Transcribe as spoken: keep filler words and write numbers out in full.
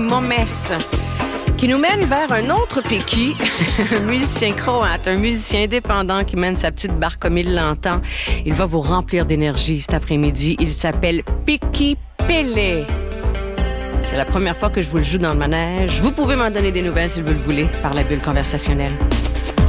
Momes, qui nous mène vers un autre Péki, un musicien croate, un musicien indépendant qui mène sa petite barque comme il l'entend. Il va vous remplir d'énergie cet après-midi. Il s'appelle Péki Pele. C'est la première fois que je vous le joue dans le manège. Vous pouvez m'en donner des nouvelles si vous le voulez par la bulle conversationnelle.